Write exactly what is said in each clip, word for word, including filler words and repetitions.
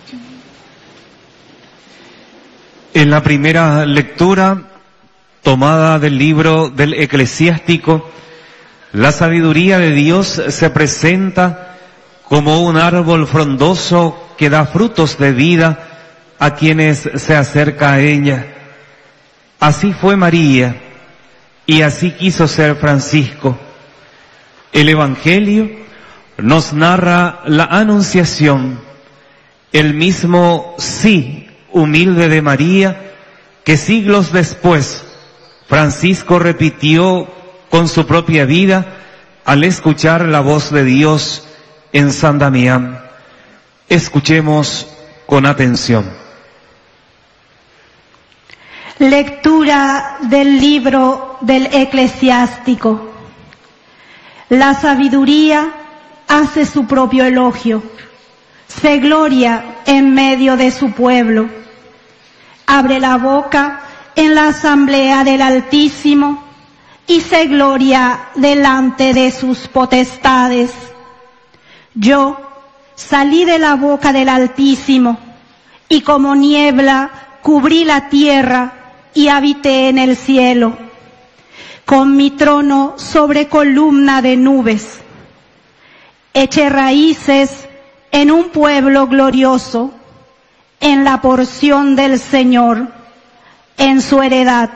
En la primera lectura, tomada del libro del Eclesiástico, la sabiduría de Dios se presenta como un árbol frondoso que da frutos de vida a quienes se acerca a ella. Así fue María, y así quiso ser Francisco. El Evangelio nos narra la anunciación, el mismo sí humilde de María, que siglos después Francisco repitió con su propia vida al escuchar la voz de Dios en San Damián. Escuchemos con atención. Lectura del libro del Eclesiástico. La sabiduría hace su propio elogio, se gloria en medio de su pueblo, abre la boca en la asamblea del Altísimo y se gloria delante de sus potestades. Yo salí de la boca del Altísimo y como niebla cubrí la tierra y habité en el cielo, con mi trono sobre columna de nubes. Eché raíces en un pueblo glorioso, en la porción del Señor, en su heredad.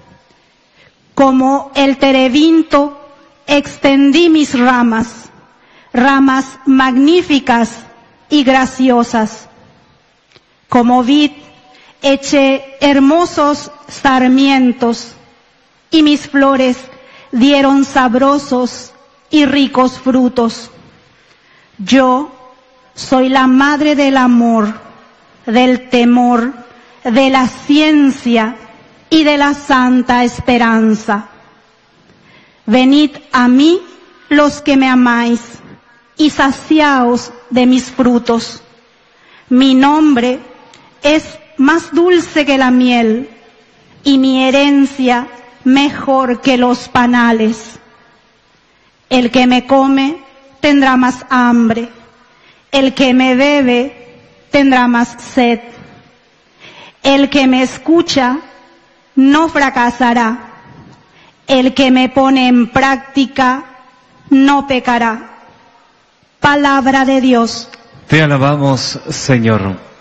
Como el terebinto extendí mis ramas, ramas magníficas y graciosas. Como vid eché hermosos sarmientos, y mis flores dieron sabrosos y ricos frutos. Yo soy la madre del amor, del temor, de la ciencia y de la santa esperanza. Venid a mí los que me amáis, y saciaos de mis frutos. Mi nombre es más dulce que la miel, y mi herencia mejor que los panales. El que me come tendrá más hambre, el que me bebe tendrá más sed. El que me escucha no fracasará, el que me pone en práctica no pecará. Palabra de Dios. Te alabamos, Señor.